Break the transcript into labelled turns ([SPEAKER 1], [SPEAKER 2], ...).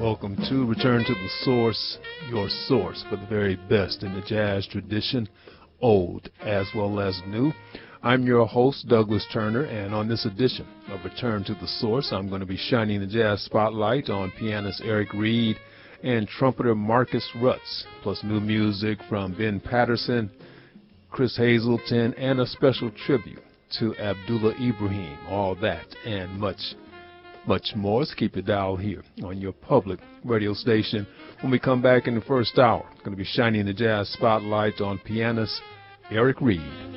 [SPEAKER 1] Welcome to Return to the Source, your source for the very best in the jazz tradition, old as well as new. I'm your host, Douglas Turner, and on this edition of Return to the Source, I'm going to be shining the jazz spotlight on pianist Eric Reed and trumpeter Marcus Rutz, plus new music from Ben Patterson, Chris Hazelton, and a special tribute to Abdullah Ibrahim. All that and much more. So keep it dialed here on your public radio station. When we come back in the first hour, going to be shining the jazz spotlight on pianist Eric Reed.